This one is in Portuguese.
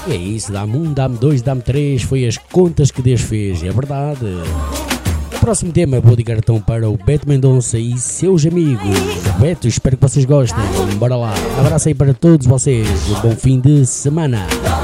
E é isso, dá-me 1, dá-me 2, dá-me 3, foi as contas que Deus fez, é verdade. O próximo tema vou dedicar então para o Beto Mendonça e seus amigos. Beto, espero que vocês gostem, bora lá. Abraço aí para todos vocês, um bom fim de semana.